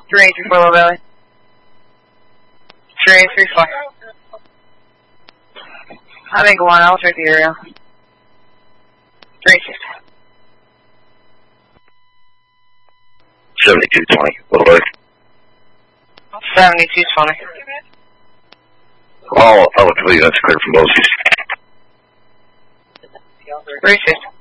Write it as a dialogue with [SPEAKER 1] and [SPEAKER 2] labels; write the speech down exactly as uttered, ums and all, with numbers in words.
[SPEAKER 1] three eight three four Low Valley. three eight three four. I think one, I'll check the area. three six.
[SPEAKER 2] seventy-two twenty, Low Valley.
[SPEAKER 1] seventy-two twenty.
[SPEAKER 2] All, all the units clear from Moses.
[SPEAKER 1] three six.